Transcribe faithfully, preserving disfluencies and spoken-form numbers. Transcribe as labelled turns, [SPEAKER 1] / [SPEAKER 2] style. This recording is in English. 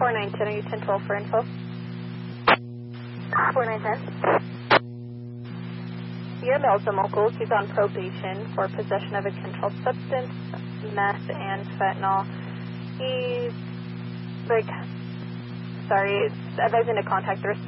[SPEAKER 1] four nine ten, are you ten twelve for info?
[SPEAKER 2] four nine ten.
[SPEAKER 1] Your mail's a Mochels. He's on probation for possession of a controlled substance, meth, and fentanyl. He's, like, sorry, advising to contact the